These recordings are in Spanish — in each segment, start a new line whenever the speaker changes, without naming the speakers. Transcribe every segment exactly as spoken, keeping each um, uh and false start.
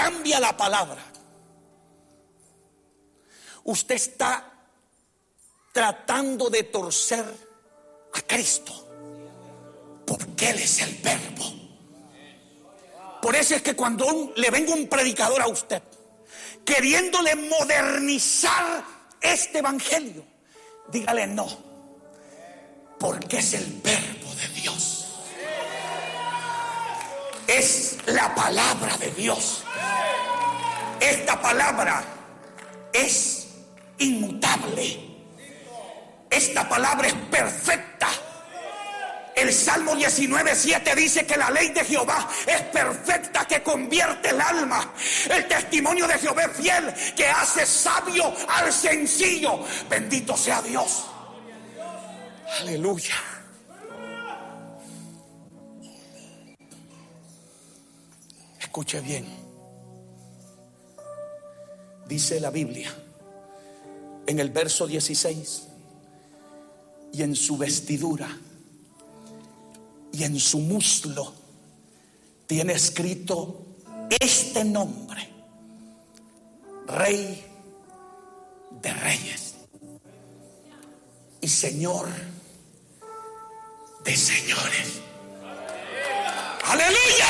cambia la palabra, usted está tratando de torcer a Cristo, porque Él es el verbo. Por eso es que cuando un, le venga un predicador a usted queriéndole modernizar este evangelio, dígale no, porque es el verbo de Dios, es la palabra de Dios. Esta palabra es inmutable, esta palabra es perfecta. El Salmo diecinueve siete dice que la ley de Jehová es perfecta, que convierte el alma. El testimonio de Jehová es fiel, que hace sabio al sencillo. Bendito sea Dios. Aleluya. Escuche bien. Dice la Biblia en el verso dieciséis: y en su vestidura y en su muslo tiene escrito este nombre: Rey de Reyes y Señor de Señores. ¡Aleluya!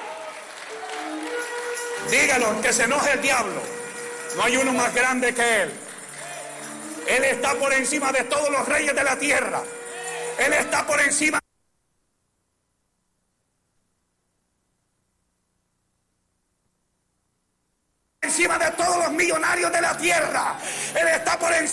Dígalo, que se enoje el diablo. No hay uno más grande que Él. Él está por encima de todos los reyes de la tierra. Él está por encima encima de todos los millonarios de la tierra. Él está por encima